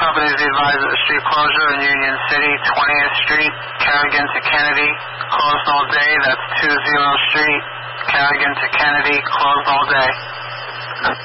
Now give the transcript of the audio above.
companies advise of the street closure in Union City, 20th Street, Carrigan to Kennedy, closed all day. That's 20 Street, Carrigan to Kennedy, closed all day.